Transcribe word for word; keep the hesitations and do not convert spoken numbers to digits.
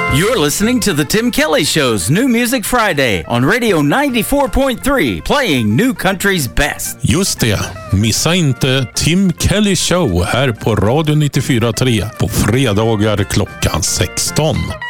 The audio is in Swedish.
You're listening to The Tim Kelly Show's New Music Friday on Radio ninety-four point three, playing new country's best. Just det. Missa inte Tim Kelly Show här på Radio nittiofyra komma tre på fredagar klockan sexton.